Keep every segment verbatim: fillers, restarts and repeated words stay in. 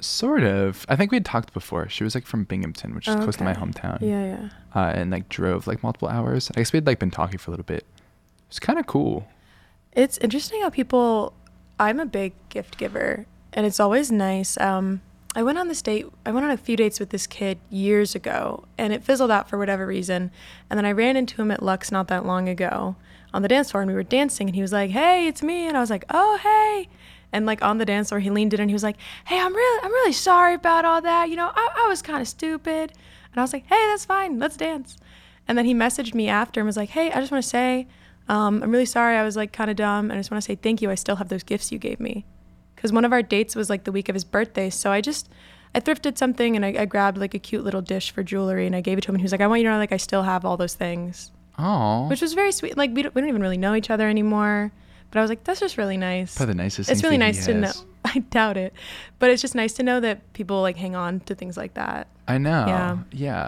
Sort of. I think we had talked before. She was like from Binghamton, which is Oh, close to my okay. hometown. Yeah, yeah. Uh, and like drove like multiple hours. I guess we had like been talking for a little bit. It's kind of cool. It's interesting how people. I'm a big gift giver, and it's always nice. Um, I went on this date. I went on a few dates with this kid years ago, and it fizzled out for whatever reason. And then I ran into him at Lux not that long ago on the dance floor, and we were dancing, and he was like, "Hey, it's me," and I was like, "Oh, hey." And like on the dance floor, he leaned in and he was like, "Hey, I'm really, I'm really sorry about all that. You know, I, I was kind of stupid." And I was like, "Hey, that's fine. Let's dance." And then he messaged me after and was like, "Hey, I just want to say, um, I'm really sorry. I was like kind of dumb, and I just want to say thank you. I still have those gifts you gave me." Because one of our dates was like the week of his birthday, so I just, I thrifted something and I, I grabbed like a cute little dish for jewelry and I gave it to him. And he was like, "I want you to know, like, I still have all those things," Oh. which was very sweet. Like we don't, we don't even really know each other anymore, but I was like, that's just really nice. Probably the nicest. It's really that nice he to know. has. I doubt it, but it's just nice to know that people like hang on to things like that. I know. Yeah. Yeah.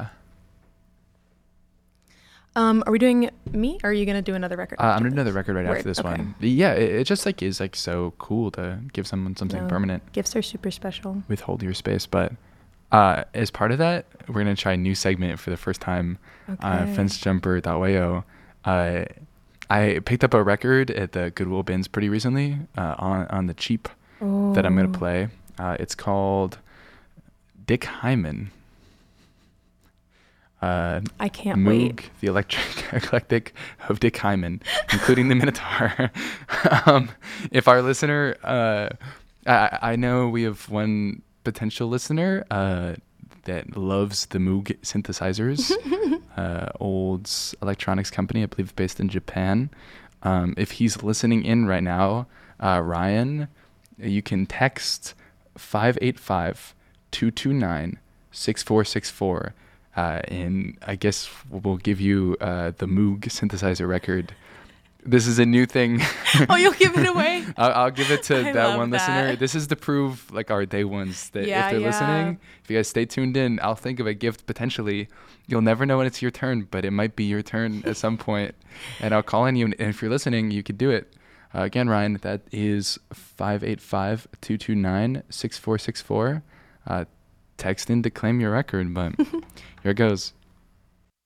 Um, are we doing me, or are you gonna do another record? Uh, I'm after gonna do another this? record right Word, after this okay. one. Yeah, it, it just like is like so cool to give someone something No, permanent. Gifts are super special. Withhold your space, but uh, as part of that, we're gonna try a new segment for the first time on Okay. fence jumper dot y o. Uh, I picked up a record at the Goodwill bins pretty recently uh, on on the cheap that I'm gonna Ooh. play. Uh, it's called Dick Hyman. Uh, I can't Moog, wait. the electric eclectic of Dick Hyman, including the Minotaur. um, if our listener, uh, I, I know we have one potential listener uh, that loves the Moog synthesizers, uh, old electronics company, I believe based in Japan. Um, if he's listening in right now, uh, Ryan, you can text five eight five, two two nine, six four six four. Uh, and I guess we'll give you uh, the Moog synthesizer record. This is a new thing. Oh, you'll give it away? I'll, I'll give it to I that love one listener. that. This is to prove like our day ones that Yeah, if they're yeah. listening, if you guys stay tuned in, I'll think of a gift potentially. You'll never know when it's your turn, but it might be your turn at some point, and I'll call on you. And if you're listening, you could do it. Uh, again, Ryan, that is five eight five, two two nine, six four six four. Uh, text in to claim your record, but here it goes.